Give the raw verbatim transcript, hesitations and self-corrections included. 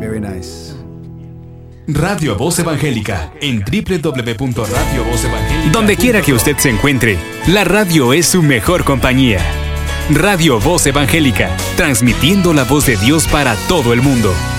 Very nice. Radio Voz Evangélica en doble u doble u doble u punto radio voz evangélica. Donde quiera que usted se encuentre, la radio es su mejor compañía. Radio Voz Evangélica, transmitiendo la voz de Dios para todo el mundo.